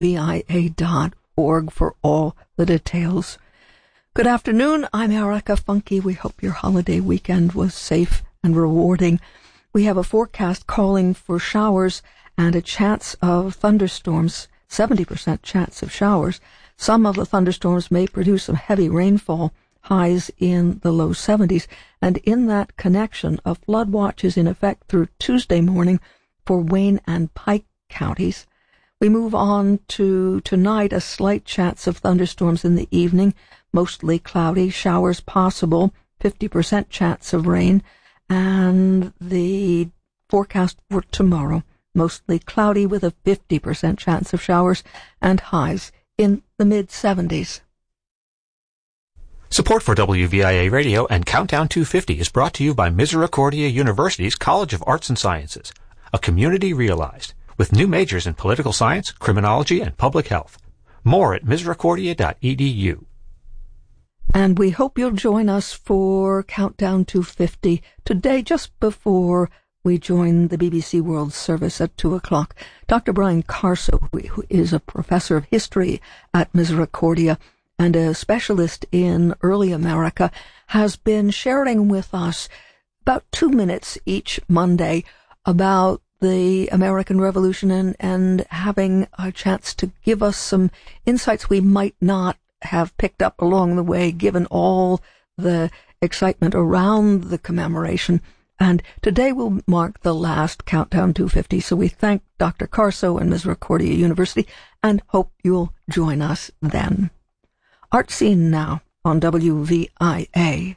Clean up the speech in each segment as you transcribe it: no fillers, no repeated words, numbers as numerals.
wvia.org for all the details. Good afternoon, I'm Erica Funky. We hope your holiday weekend was safe and rewarding. We have a forecast calling for showers and a chance of thunderstorms, 70% chance of showers. Some of the thunderstorms may produce some heavy rainfall, highs in the low 70s, and in that connection, a flood watch is in effect through Tuesday morning for Wayne and Pike counties. We move on to tonight, a slight chance of thunderstorms in the evening, mostly cloudy, showers possible, 50% chance of rain, and the forecast for tomorrow, mostly cloudy with a 50% chance of showers and highs in the mid-70s. Support for WVIA Radio and Countdown 250 is brought to you by Misericordia University's College of Arts and Sciences, a community realized, with new majors in political science, criminology, and public health. More at misericordia.edu. And we hope you'll join us for Countdown 250 today, just before we join the BBC World Service at 2 o'clock. Dr. Brian Carso, who is a professor of history at Misericordia and a specialist in early America, has been sharing with us about 2 minutes each Monday about the American Revolution and having a chance to give us some insights we might not have picked up along the way, given all the excitement around the commemoration. And today will mark the last Countdown 250, so we thank Dr. Carso and Misericordia University and hope you'll join us then. Art Scene now on WVIA.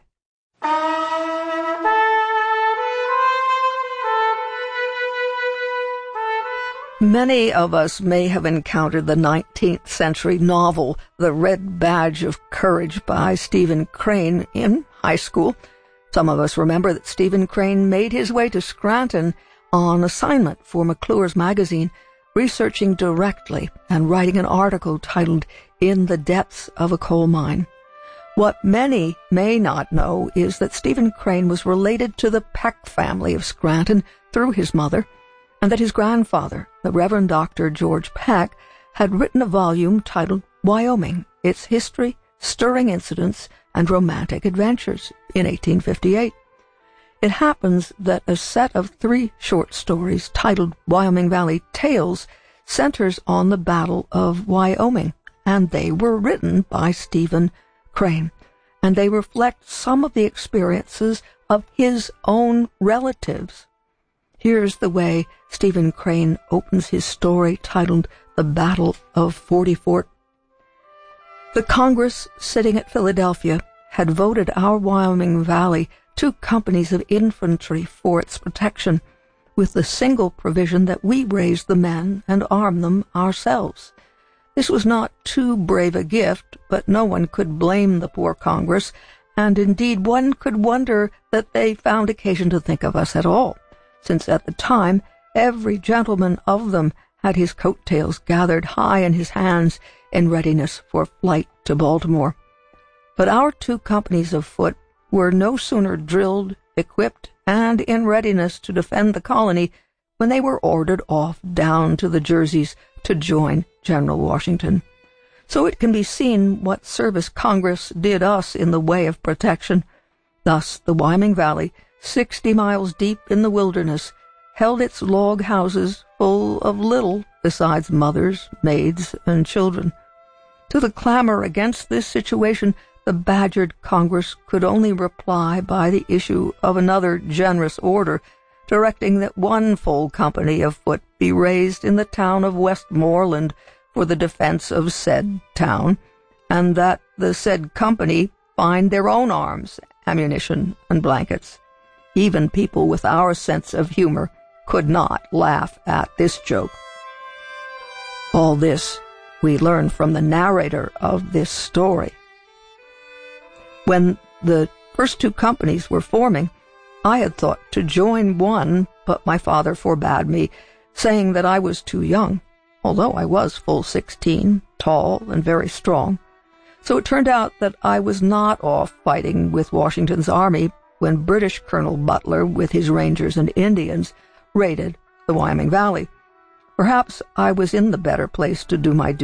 Many of us may have encountered the 19th century novel The Red Badge of Courage by Stephen Crane in high school. Some of us remember that Stephen Crane made his way to Scranton on assignment for McClure's magazine, researching directly and writing an article titled In the Depths of a Coal Mine. What many may not know is that Stephen Crane was related to the Peck family of Scranton through his mother, and that his grandfather, the Reverend Dr. George Peck, had written a volume titled Wyoming, Its History, Stirring Incidents, and Romantic Adventures in 1858. It happens that a set of 3 short stories titled Wyoming Valley Tales centers on the Battle of Wyoming, and they were written by Stephen Crane, and they reflect some of the experiences of his own relatives. Here's the way Stephen Crane opens his story titled The Battle of Forty Fort. The Congress sitting at Philadelphia had voted our Wyoming Valley 2 companies of infantry for its protection, with the single provision that we raise the men and arm them ourselves. This was not too brave a gift, but no one could blame the poor Congress, and indeed one could wonder that they found occasion to think of us at all, since at the time every gentleman of them had his coat-tails gathered high in his hands in readiness for flight to Baltimore. But our 2 companies of foot were no sooner drilled, equipped, and in readiness to defend the colony when they were ordered off down to the Jerseys to join General Washington. So it can be seen what service Congress did us in the way of protection. Thus the Wyoming Valley, 60 miles deep in the wilderness, held its log houses full of little besides mothers, maids, and children. To the clamor against this situation, the badgered Congress could only reply by the issue of another generous order, directing that 1 full company of foot be raised in the town of Westmoreland for the defense of said town, and that the said company find their own arms, ammunition, and blankets. Even people with our sense of humor could not laugh at this joke. All this we learn from the narrator of this story. When the first 2 companies were forming, I had thought to join one, but my father forbade me, saying that I was too young, although I was full 16, tall and very strong. So it turned out that I was not off fighting with Washington's army when British Colonel Butler, with his Rangers and Indians, raided the Wyoming Valley. Perhaps I was in the better place to do my